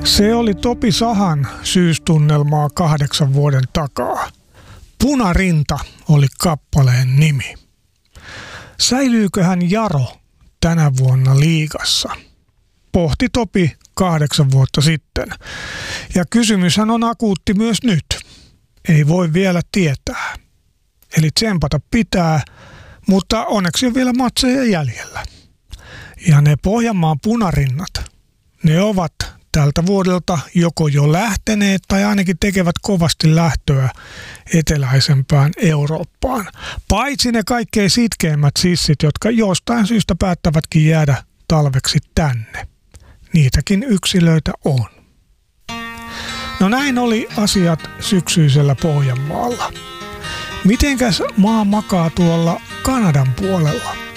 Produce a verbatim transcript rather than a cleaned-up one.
Se oli Topi Sahan syystunnelmaa kahdeksan vuoden takaa. Punarinta oli kappaleen nimi. Säilyyköhän Jaro tänä vuonna liigassa? Pohti Topi kahdeksan vuotta sitten. Ja kysymyshän on akuutti myös nyt. Ei voi vielä tietää. Eli tsempata pitää, mutta onneksi on vielä matseja jäljellä. Ja ne Pohjanmaan punarinnat, ne ovat tältä vuodelta joko jo lähteneet tai ainakin tekevät kovasti lähtöä eteläisempään Eurooppaan. Paitsi ne kaikkein sitkeimmät sissit, jotka jostain syystä päättävätkin jäädä talveksi tänne. Niitäkin yksilöitä on. No näin oli asiat syksyisellä Pohjanmaalla. Mitenkäs maa makaa tuolla Kanadan puolella?